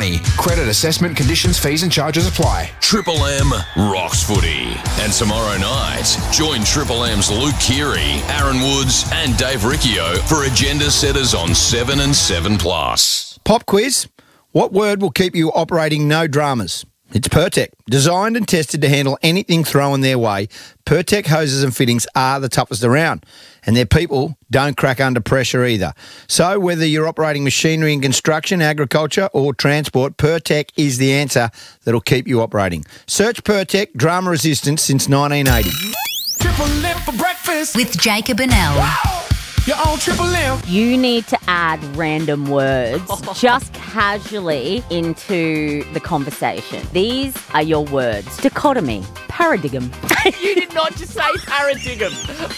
Money. Credit assessment, conditions, fees and charges apply. Triple M rocks footy. And tomorrow night, join Triple M's Luke Keary, Aaron Woods and Dave Riccio for Agenda Setters on 7 and 7+. Pop quiz. What word will keep you operating no dramas? It's Pertec. Designed and tested to handle anything thrown their way, Pertec hoses and fittings are the toughest around. And their people don't crack under pressure either. So whether you're operating machinery in construction, agriculture or transport, Pertec is the answer that'll keep you operating. Search Pertec drama resistance since 1980. Triple M for breakfast With Jacob and Elle. Wow. You're on Triple M. You need to add random words just casually into the conversation. These are your words. Dichotomy. Paradigm. You did not just say paradigm.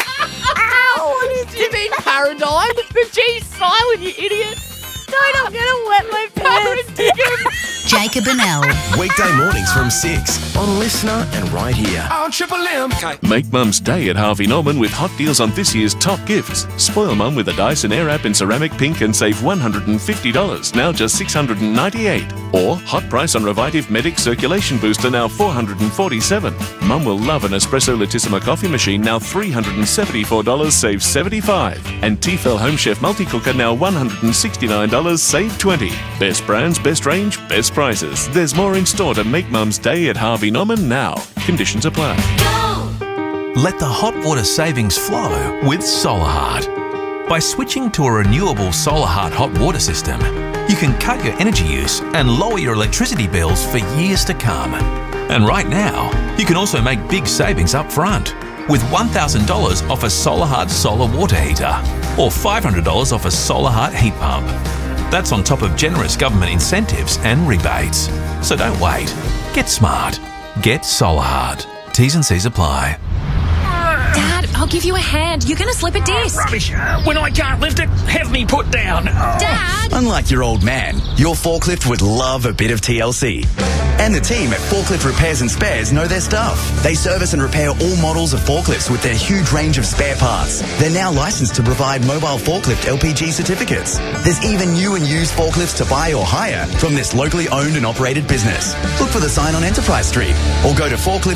Ow! Do you mean paradigm? The G's silent, you idiot. Don't, I'm going to wet my pants. Paradigm. Jacob and Elle. Weekday mornings from 6 on Listener and right here. On Triple M. Make Mum's day at Harvey Norman with hot deals on this year's top gifts. Spoil Mum with a Dyson Airwrap in ceramic pink and save $150, now just $698. Or hot price on Revitive Medic Circulation Booster, now $447. Mum will love an Espresso Latissima coffee machine, now $374, save $75. And Tefal Home Chef Multi-Cooker, now $169, save $20. Best brands, best range, best prices. There's more in store to make Mum's day at Harvey Norman now. Conditions apply. Let the hot water savings flow with Solarheart. By switching to a renewable Solarheart hot water system, you can cut your energy use and lower your electricity bills for years to come. And right now, you can also make big savings up front with $1,000 off a Solarheart solar water heater or $500 off a Solarheart heat pump. That's on top of generous government incentives and rebates. So don't wait. Get smart. Get Solarheart. T's and C's apply. Dad, I'll give you a hand. You're going to slip a disc. Rubbish. When I can't lift it, have me put down. Dad! Unlike your old man, your forklift would love a bit of TLC. And the team at Forklift Repairs and Spares know their stuff. They service and repair all models of forklifts with their huge range of spare parts. They're now licensed to provide mobile forklift LPG certificates. There's even new and used forklifts to buy or hire from this locally owned and operated business. Look for the sign on Enterprise Street or go to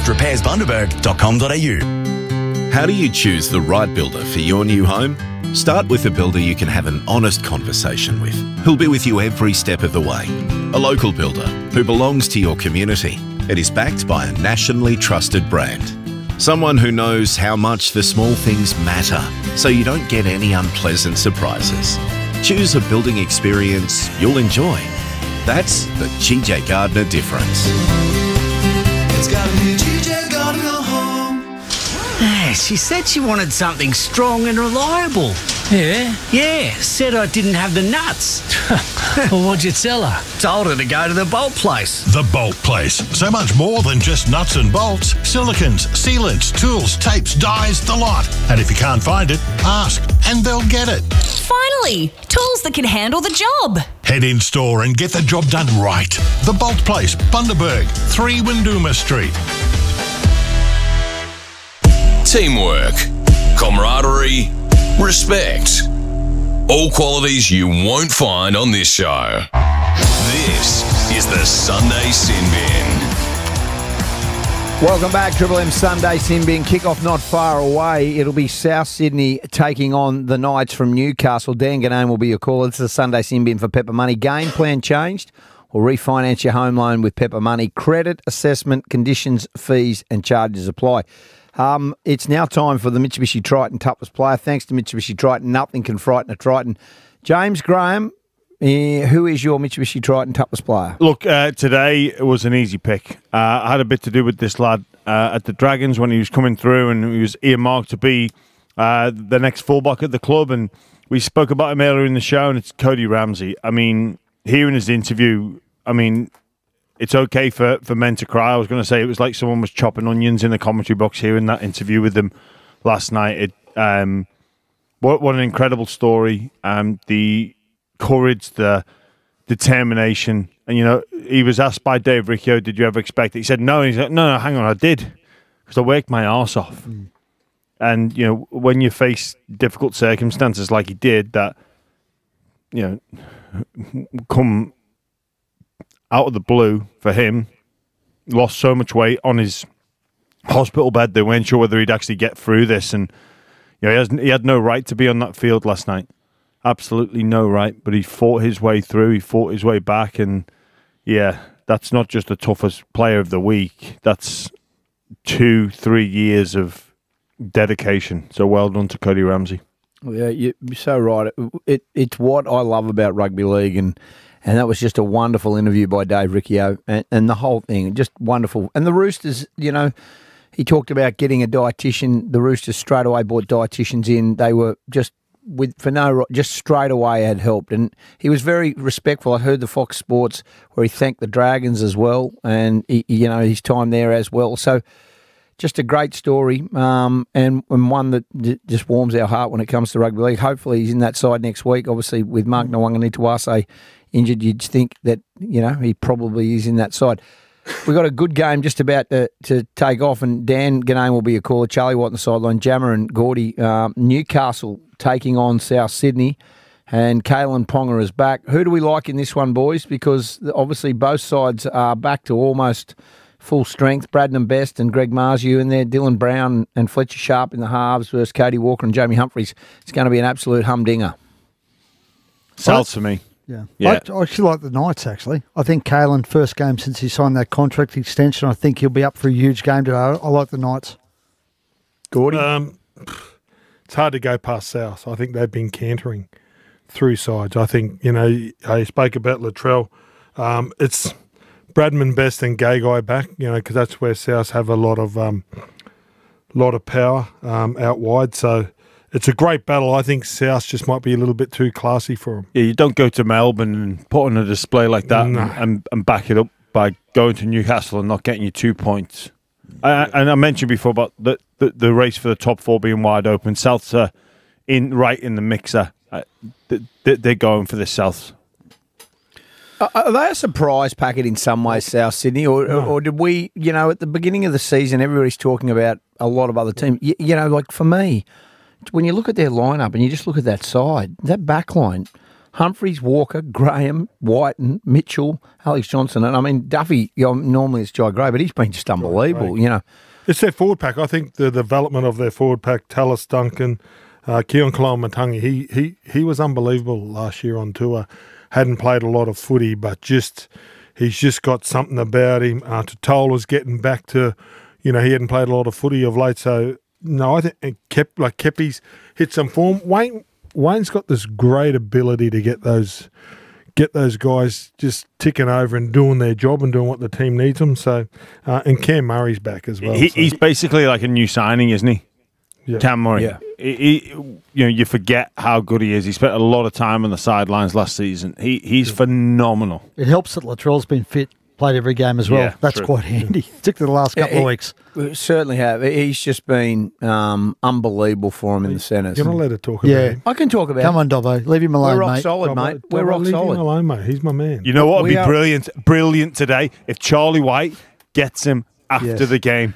forkliftrepairsbundaberg.com.au. How do you choose the right builder for your new home? Start with a builder you can have an honest conversation with, who'll be with you every step of the way. A local builder who belongs to your community and is backed by a nationally trusted brand. Someone who knows how much the small things matter, so you don't get any unpleasant surprises. Choose a building experience you'll enjoy. That's the GJ Gardner difference. It's gotta be GJ Gardner home. She said she wanted something strong and reliable. Yeah? Yeah, said I didn't have the nuts. Well, what'd you tell her? Told her to go to the Bolt Place. The Bolt Place. So much more than just nuts and bolts. Silicons, sealants, tools, tapes, dies, the lot. And if you can't find it, ask and they'll get it. Finally, tools that can handle the job. Head in store and get the job done right. The Bolt Place, Bundaberg, 3 Winduma Street. Teamwork, camaraderie, respect. All qualities you won't find on this show. This is the Sunday Sin Bin. Welcome back, Triple M Sunday Sin Bin. Kick-off not far away. It'll be South Sydney taking on the Knights from Newcastle. Dan Ganane will be your caller. It's the Sunday Sin Bin for Pepper Money. Game plan changed or refinance your home loan with Pepper Money. Credit, assessment, conditions, fees and charges apply. It's now time for the Mitsubishi Triton toughest player. Thanks to Mitsubishi Triton, nothing can frighten a Triton. James Graham, who is your Mitsubishi Triton toughest player? Look, today was an easy pick. I had a bit to do with this lad at the Dragons when he was coming through and he was earmarked to be the next fullback at the club. And we spoke about him earlier in the show, and it's Cody Ramsey. I mean, hearing his interview, I mean, it's okay for men to cry. I was going to say it was like someone was chopping onions in the commentary box hearing that interview with him last night. What an incredible story. The courage, the determination. And, you know, he was asked by Dave Riccio, did you ever expect it? He said, no. He's like, no, hang on, I did. Because I worked my arse off. And, you know, when you face difficult circumstances like he did, that, you know, come out of the blue for him. Lost so much weight on his hospital bed. They weren't sure whether he'd actually get through this, and he had no right to be on that field last night. Absolutely no right. But he fought his way through. He fought his way back, and that's not just the toughest player of the week. That's 2-3 years of dedication. So well done to Cody Ramsey. Yeah, you're so right. It's what I love about rugby league, and that was just a wonderful interview by Dave Riccio, and the whole thing, just wonderful. And the Roosters, he talked about getting a dietitian. The Roosters straight away brought dietitians in. They were just just straight away had helped, and he was very respectful. I heard the Fox Sports where he thanked the Dragons as well, and his time there as well. So. Just a great story, and one that just warms our heart when it comes to rugby league. Hopefully he's in that side next week. Obviously, with Mark Nawaqanitawase injured, you'd think that he probably is in that side. We've got a good game just about to take off, and Dan Ganane will be a caller. Charlie White on the sideline, Jammer and Gordy. Newcastle taking on South Sydney, and Kalen Ponga is back. Who do we like in this one, boys? Because obviously both sides are back to almost full strength. Bradman Best and Greg Marziu in there, Dylan Brown and Fletcher Sharp in the halves versus Cody Walker and Jamie Humphries. It's going to be an absolute humdinger. South for me. Yeah. I actually like the Knights, actually. I think Kalen, first game since he signed that contract extension, I think he'll be up for a huge game today. I like the Knights. Gordy? It's hard to go past South. I think they've been cantering through sides. I think, I spoke about Latrell. It's Bradman Best and Gagai back, because that's where South have a lot of power out wide. So it's a great battle. I think South just might be a little bit too classy for them. Yeah, you don't go to Melbourne and put on a display like that and back it up by going to Newcastle and not getting you 2 points. And I mentioned before about the race for the top 4 being wide open. Souths are right in the mixer. They're going for the Souths. Are they a surprise packet in some ways, South Sydney? Or did we, at the beginning of the season, everybody's talking about a lot of other teams. Like for me, when you look at their lineup and you just look at that side, that back line, Humphries, Walker, Graham, Whiten, Mitchell, Alex Johnson. And I mean, Duffy, normally it's Jai Gray, but he's been just unbelievable, It's their forward pack. I think the development of their forward pack, Tallis Duncan, Keon Kalamatangi, he was unbelievable last year on tour. Hadn't played a lot of footy, but he's just got something about him. Totola's getting back to, he hadn't played a lot of footy of late. So, no, I think Kepi's hit some form. Wayne's got this great ability to get those guys just ticking over and doing their job and doing what the team needs them. So, and Cam Murray's back as well. He's basically like a new signing, isn't he? Yeah. Cam Murray. Yeah. You forget how good he is. He spent a lot of time on the sidelines last season. He's phenomenal. It helps that Latrell's been fit, played every game as well. Yeah, that's true. quite handy, particularly the last couple of weeks. We certainly have. He's just been unbelievable for him in the centres. You're not allowed to talk about him. I can talk about Come on, Dobbo. Leave him alone, We're rock mate. solid, mate. We're rock Leave solid. him alone, mate. He's my man. You know what would We be are- brilliant today if Charlie White gets him after the game.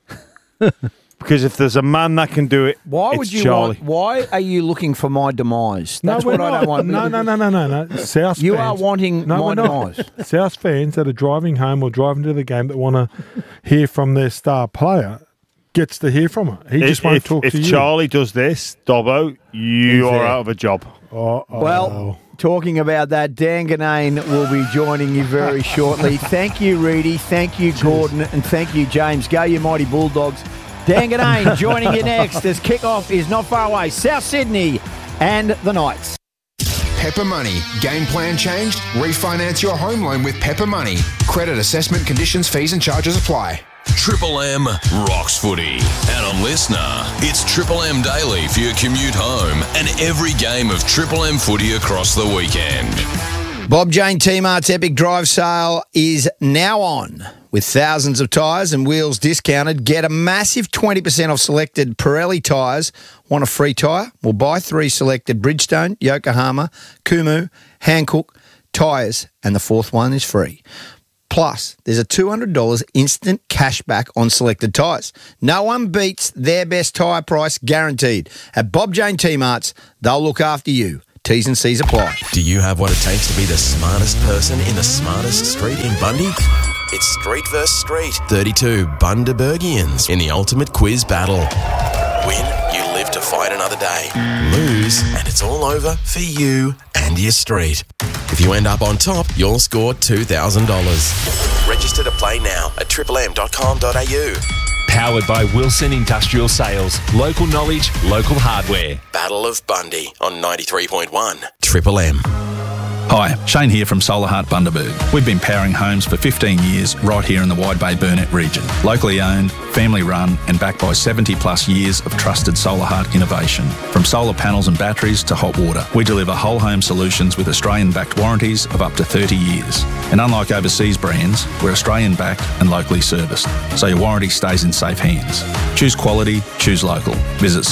Because if there's a man that can do it, Why it's would you Charlie. why are you looking for my demise? That's we're what I don't want. No. South You fans. are wanting No, my we're not. demise. South fans that are driving home or driving to the game that want to hear from their star player gets to hear from her. He just won't talk to you. If Charlie does this, Dobbo, you are out of a job. Well, talking about that, Dan Ganane will be joining you very shortly. Thank you, Reedy. Thank you, Gordon. And thank you, James. Go, you mighty Bulldogs. Dan Ganane joining you next as kickoff is not far away. South Sydney and the Knights. Pepper Money. Game plan changed? Refinance your home loan with Pepper Money. Credit assessment conditions, fees and charges apply. Triple M rocks footy. And on Listener, it's Triple M Daily for your commute home and every game of Triple M footy across the weekend. Bob Jane T-Mart's Epic Drive Sale is now on. With thousands of tyres and wheels discounted, get a massive 20% off selected Pirelli tyres. Want a free tyre? Well, buy 3 selected Bridgestone, Yokohama, Kumu, Hankook tyres, and the 4th one is free. Plus, there's a $200 instant cash back on selected tyres. No one beats their best tyre price guaranteed. At Bob Jane T-Mart's, they'll look after you. T's and C's apply. Do you have what it takes to be the smartest person in the smartest street in Bundy? It's Street vs. Street. 32 Bundabergians in the ultimate quiz battle. Win, you live to fight another day. Lose, and it's all over for you and your street. If you end up on top, you'll score $2,000. Register to play now at triplem.com.au. Powered by Wilson Industrial Sales. Local knowledge, local hardware. Battle of Bundy on 93.1 Triple M. Hi, Shane here from Solar Heart Bundaberg. We've been powering homes for 15 years right here in the Wide Bay Burnett region. Locally owned, family run and backed by 70 plus years of trusted Solar Heart innovation. From solar panels and batteries to hot water, we deliver whole home solutions with Australian backed warranties of up to 30 years. And unlike overseas brands, we're Australian backed and locally serviced, so your warranty stays in safe hands. Choose quality, choose local. Visit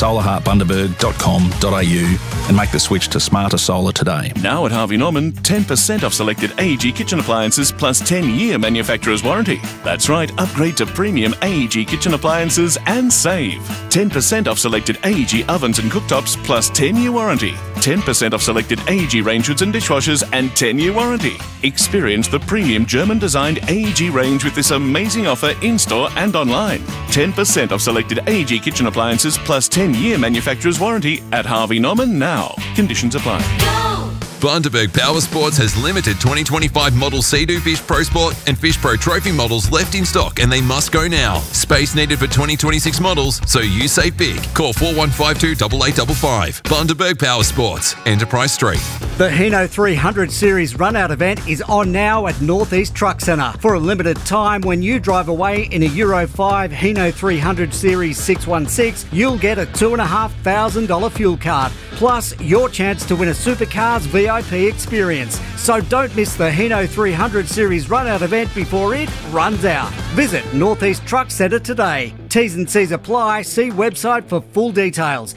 solarheartbundaberg.com.au and make the switch to smarter solar today. Now at Harvey Norman, 10% off selected AEG kitchen appliances plus 10-year manufacturer's warranty. That's right, upgrade to premium AEG kitchen appliances and save. 10% off selected AEG ovens and cooktops plus 10-year warranty. 10% off selected AEG range hoods and dishwashers and 10-year warranty. Experience the premium German-designed AEG range with this amazing offer in-store and online. 10% off selected AEG kitchen appliances plus 10-year manufacturer's warranty at Harvey Norman now. Conditions apply. Bundaberg Power Sports has limited 2025 model Sea-Doo Fish Pro Sport and Fish Pro Trophy models left in stock, and they must go now. Space needed for 2026 models, so you save big. Call 4152 8855. Bundaberg Power Sports, Enterprise Street. The Hino 300 Series run-out event is on now at Northeast Truck Centre. For a limited time, when you drive away in a Euro 5 Hino 300 Series 616, you'll get a $2,500 fuel card, plus your chance to win a Supercars VIP experience. So don't miss the Hino 300 Series run-out event before it runs out. Visit Northeast Truck Centre today. T's and C's apply. See website for full details.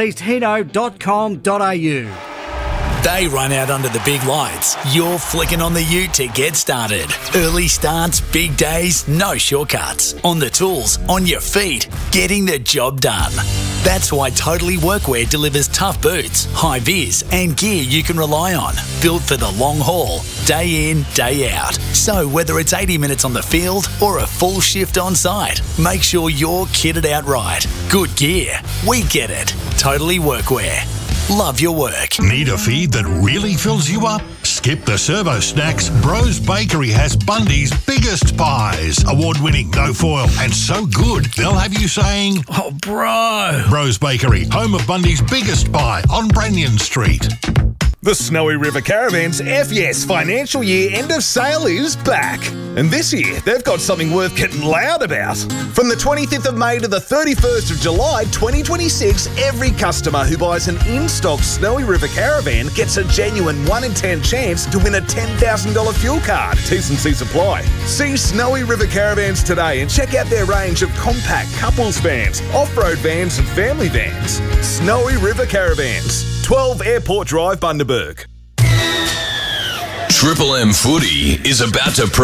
northeasthino.com.au. They run out under the big lights. You're flicking on the ute to get started. Early starts, big days, no shortcuts. On the tools, on your feet, getting the job done. That's why Totally Workwear delivers tough boots, high vis, and gear you can rely on. Built for the long haul, day in, day out. So whether it's 80 minutes on the field or a full shift on site, make sure you're kitted out right. Good gear. We get it. Totally Workwear. Love your work. Need a feed that really fills you up? Skip the servo snacks. Bros Bakery has Bundy's biggest pies. Award-winning, no foil, and so good they'll have you saying, "Oh, bro." Bros Bakery, home of Bundy's biggest pie on Brannion Street. The Snowy River Caravan's FYES financial year end of sale is back. And this year, they've got something worth getting loud about. From the 25th of May to the 31st of July 2026, every customer who buys an in-stock Snowy River Caravan gets a genuine 1 in 10 chance to win a $10,000 fuel card. T's and C's apply. See Snowy River Caravans today and check out their range of compact couples vans, off-road vans and family vans. Snowy River Caravans. 12 Airport Drive, Bundaberg. Triple M Footy is about to